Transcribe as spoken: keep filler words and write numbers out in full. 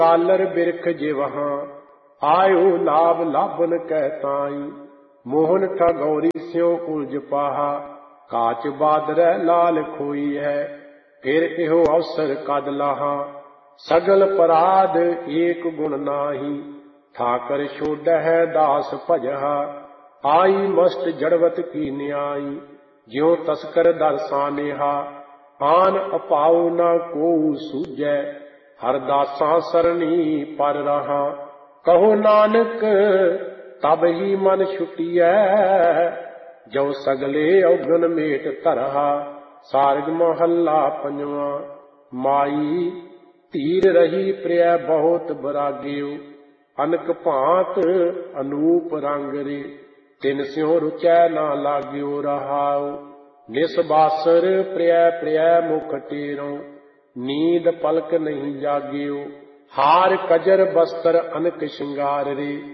कालर बिरख जिवहां आयो लाभ लाभन कह ताई। मोहन ठगौरी स्यों उलझ पाहा काच बादरै लाल खोई है। फिर इहो अवसर कद लाहा सगल पराध एक गुण नाही। ठाकर छोड़ह दास भजहा आई मस्त जड़वत की न्याई। ज्यों तस्कर दरसानेहा आन अपाऊ न को सूझै। हरदासा सरणी पर रहा कहो नानक तब ही मन छुटिया। जो सगले औगन मेट तरहा सारग महला पंजवा। माई धीर रही प्रिय बहुत बरागियो अनक भांत अनूप रंग रे। तिन स्यों रुचै ना लाग्यो रहाओ निसबासर प्रिय प्रिय मुख टेरो। नींद पलक नहीं जागियो हार कजर बस्तर अनक श्रृंगार रे।